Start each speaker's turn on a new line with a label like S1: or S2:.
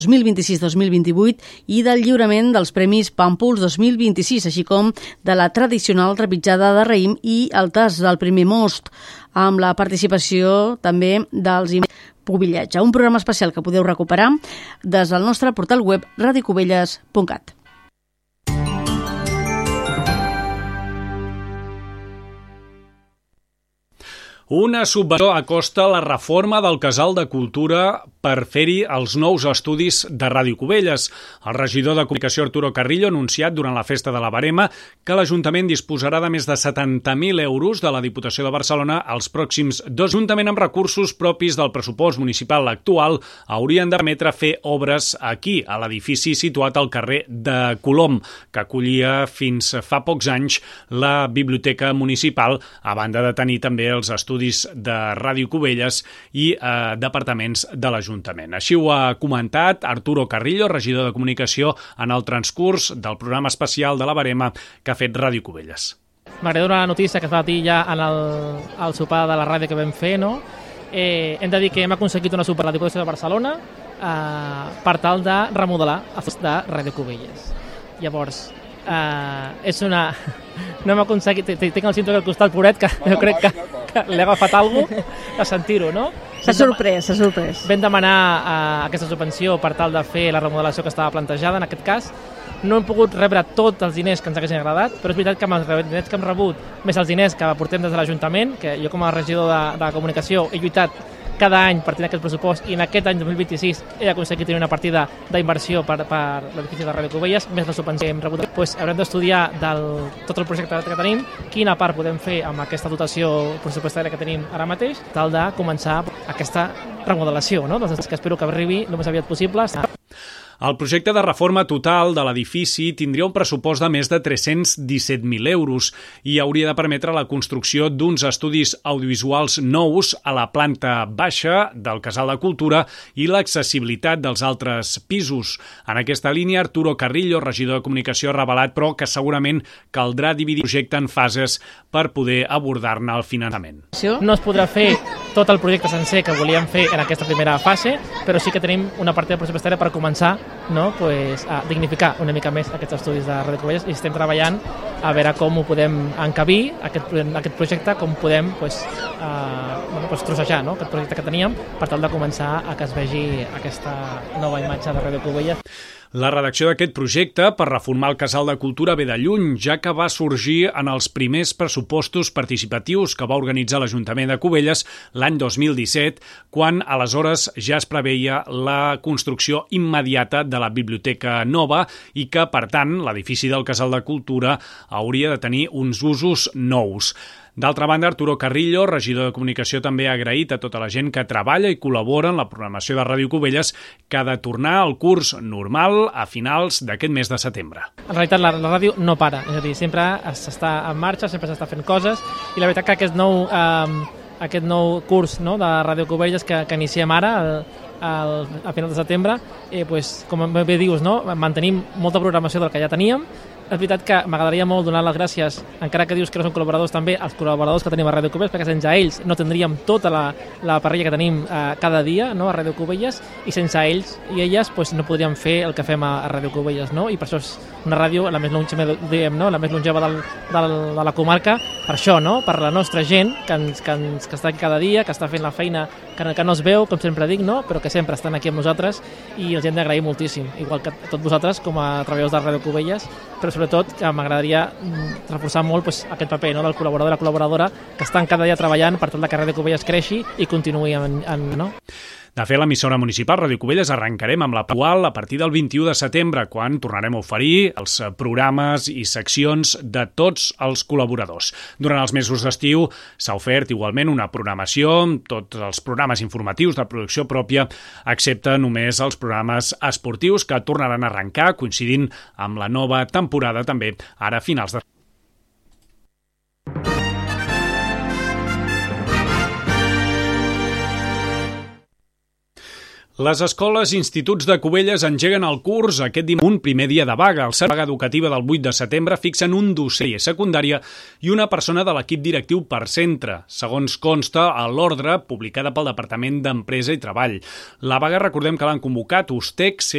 S1: 2026-2028 i del lliurament dels Premis Pàmpols 2026, així com de la tradicional trepitjada de raïm i el tas del primer most, amb la participació també dels Pubillatge, un programa especial que podeu recuperar des del nostre portal web radiocubelles.cat.
S2: Una subvenció acosta la reforma del Casal de Cultura per fer-hi els nous estudis de Ràdio Cubelles. El regidor de Comunicació, Arturo Carrillo, ha anunciat durant la Festa de la Verema que l'Ajuntament disposarà de més de 70.000 euros de la Diputació de Barcelona els pròxims 2 anys. Juntament amb recursos propis del pressupost municipal actual, haurien de permetre fer obres aquí, a l'edifici situat al carrer de Colom, que acollia fins fa pocs anys la Biblioteca Municipal, a banda de tenir també els estudis de Ràdio Cubelles i departaments de l'Ajuntament. Així ho ha comentat Arturo Carrillo, regidor de Comunicació, en el transcurs del programa especial de la Verema que ha fet Ràdio Cubelles.
S3: M'agrada una notícia que es va dir ja en el sopar de la ràdio que vam fer, no? Hem de dir que hem aconseguit una super a la Diputació de Barcelona per tal de remodelar el fons de Ràdio Cubelles. Llavors, és una... No hem aconseguit... Tinc el cinturó al costat, pobret, que jo crec que l'he agafat alguna cosa de sentir-ho, no?
S1: S'ha sorprès.
S3: Vam demanar aquesta subvenció per tal de fer la remodelació que estava plantejada, en aquest cas. No hem pogut rebre tots els diners que ens haguessin agradat, però és veritat que amb els diners que hem rebut, més els diners que aportem des de l'Ajuntament, que jo com a regidor de Comunicació he lluitat cada any per tenir aquest pressupost i en aquest any 2026 he aconseguit tenir una partida d'inversió per l'edifici de Ràdio Cubelles, més la subvenció que hem rebut. Pues haurem d'estudiar tot el projecte que tenim, quina part podem fer amb aquesta dotació pressupostària que tenim ara mateix, tal de començar aquesta remodelació, no? Doncs que espero que arribi el més aviat possible.
S2: El projecte de reforma total de l'edifici tindria un pressupost de més de 317.000 euros i hauria de permetre la construcció d'uns estudis audiovisuals nous a la planta baixa del Casal de Cultura i l'accessibilitat dels altres pisos. En aquesta línia, Arturo Carrillo, regidor de Comunicació, ha revelat, però, que segurament caldrà dividir el projecte en fases per poder abordar-ne el finançament.
S3: No es podrà fer tot el projecte sencer que volíem fer en aquesta primera fase, però sí que tenim una partida pressupostària per començar, no, pues, a dignificar una mica més aquests estudis de Ràdio Cubelles i estem treballant a veure com ho podem encabir, aquest projecte, com podem trossejar, no, aquest projecte que teníem per tal de començar a que es vegi aquesta nova imatge de Ràdio Cubelles.
S2: La redacció d'aquest projecte per reformar el Casal de Cultura ve de lluny, ja que va sorgir en els primers pressupostos participatius que va organitzar l'Ajuntament de Cubelles l'any 2017, quan aleshores ja es preveia la construcció immediata de la biblioteca nova i que, per tant, l'edifici del Casal de Cultura hauria de tenir uns usos nous. D'altra banda, Arturo Carrillo, regidor de Comunicació, també ha agraït a tota la gent que treballa i col·labora en la programació de Ràdio Cubelles, que ha de tornar al curs normal a finals d'aquest mes de setembre.
S3: En realitat, la ràdio no para, és a dir, sempre s'està en marxa, sempre s'està fent coses, i la veritat que aquest nou curs, no, de Ràdio Cubelles que iniciem ara, a final de setembre, com bé dius, no, mantenim molta programació del que ja teníem. És veritat que m'agradaria molt donar les gràcies, encara que dius que no són col·laboradors, també als col·laboradors que tenim a Ràdio Cubelles, perquè sense ells no tindríem tota la parrilla que tenim cada dia, no, a Ràdio Cubelles, i sense ells i elles no podríem fer el que fem a Ràdio Cubelles, no? I per això és una ràdio la més longeva de la comarca, per això, no? Per la nostra gent que està aquí cada dia, que està fent la feina que no es veu, com sempre dic, no? Però que sempre estan aquí amb nosaltres i els hem d'agrair moltíssim, igual que tots vosaltres com a treballadors de Ràdio Cubelles, però sobretot que m'agradaria reforçar molt aquest paper, no, del col·laborador i la col·laboradora que estan cada dia treballant per tal que Ràdio Cubelles creixi i continuï no?
S2: De fet, l'emissora municipal Ràdio Cubelles arrencarem amb la actual a partir del 21 de setembre, quan tornarem a oferir els programes i seccions de tots els col·laboradors. Durant els mesos d'estiu s'ha ofert igualment una programació, tots els programes informatius de producció pròpia, excepte només els programes esportius que tornaran a arrencar, coincidint amb la nova temporada també ara a finals de... Les escoles i instituts de Cubelles engeguen el curs aquest dimarts, un primer dia de vaga. El vaga educativa del 8 de setembre fixen un docent secundària i una persona de l'equip directiu per centre, segons consta a l'ordre publicada pel Departament d'Empresa i Treball. La vaga, recordem que l'han convocat Ustec,